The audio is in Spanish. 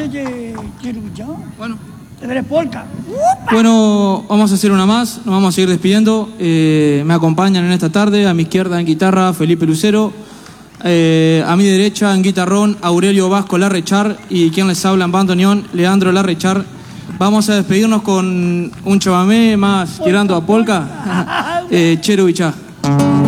Bueno. Polka. Bueno, vamos a hacer una más, nos vamos a seguir despidiendo. Me acompañan en esta tarde, a mi izquierda en guitarra, Felipe Lucero. A mi derecha en guitarrón, Aurelio Vasco Larrechar. Y quien les habla en bandoneón, Leandro Larrechar. Vamos a despedirnos con un chamamé más tirando a polka. Cheru y cha.